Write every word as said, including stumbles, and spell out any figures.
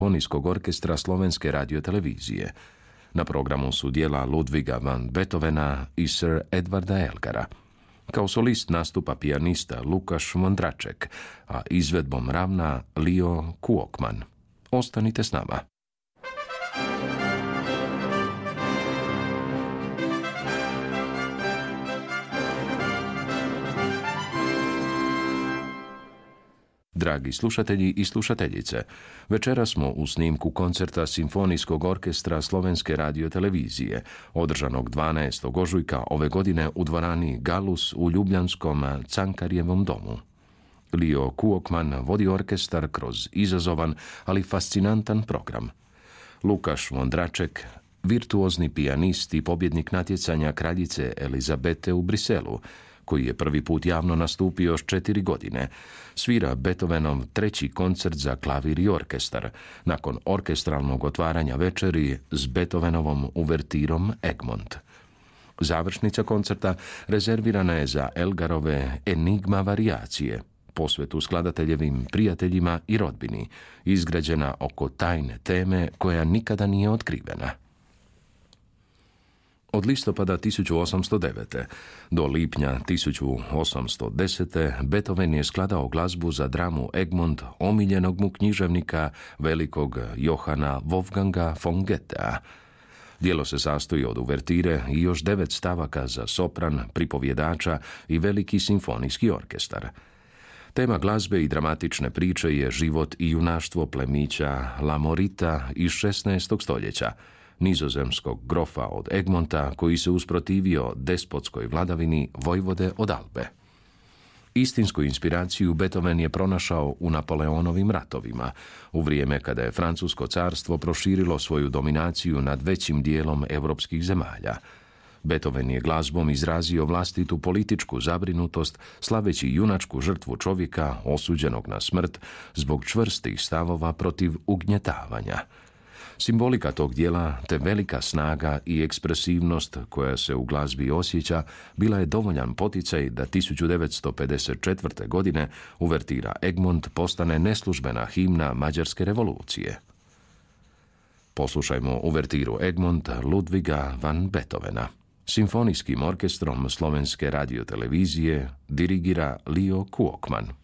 Simfonijskog orkestra Slovenske radiotelevizije. Na programu su dijela Ludviga van Beethovena i Sir Edvarda Elgara. Kao solist nastupa pijanista Lukaš Vondraček, a izvedbom ravna Leo Kuokman. Ostanite s nama. Dragi slušatelji i slušateljice, večera smo u snimku koncerta Simfonijskog orkestra Slovenske radiotelevizije, održanog dvanaestog ožujka ove godine u dvorani Galus u ljubljanskom Cankarjevom domu. Leo Kuokman vodi orkestar kroz izazovan, ali fascinantan program. Lukaš Vondraček, virtuozni pijanist i pobjednik natjecanja kraljice Elizabete u Briselu, koji je prvi put javno nastupio s četiri godine, svira Beethovenov treći koncert za klavir i orkestar, nakon orkestralnog otvaranja večeri s Beethovenovom uvertirom Egmont. Završnica koncerta rezervirana je za Elgarove Enigma varijacije, posvetu skladateljevim prijateljima i rodbini, izgrađena oko tajne teme koja nikada nije otkrivena. Od listopada tisuću osamsto devete. do lipnja tisuću osamsto desete. Beethoven je skladao glazbu za dramu Egmont omiljenog mu književnika velikog Johana Wolfganga von Goethea. Djelo se sastoji od uvertire i još devet stavaka za sopran, pripovjedača i veliki simfonijski orkestar. Tema glazbe i dramatične priče je život i junaštvo plemića Lamorita iz šesnaestog stoljeća, nizozemskog grofa od Egmonta koji se usprotivio despotskoj vladavini vojvode od Albe. Istinsku inspiraciju Beethoven je pronašao u Napoleonovim ratovima, u vrijeme kada je Francusko carstvo proširilo svoju dominaciju nad većim dijelom europskih zemalja. Beethoven je glazbom izrazio vlastitu političku zabrinutost, slaveći junačku žrtvu čovjeka osuđenog na smrt zbog čvrstih stavova protiv ugnjetavanja. Simbolika tog dijela, te velika snaga i ekspresivnost koja se u glazbi osjeća, bila je dovoljan poticaj da tisuću devetsto pedeset četvrte. godine uvertira Egmont postane neslužbena himna Mađarske revolucije. Poslušajmo uvertiru Egmont Ludviga van Beethovena. Simfonijskim orkestrom Slovenske radiotelevizije dirigira Leo Kuokman.